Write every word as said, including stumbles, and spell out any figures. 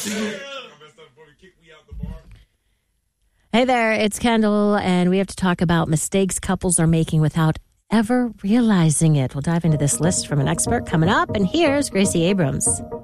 Hey there, it's Kendall, and we have to talk about mistakes couples are making without ever realizing it. We'll dive into this list from an expert coming up, and here's Gracie Abrams.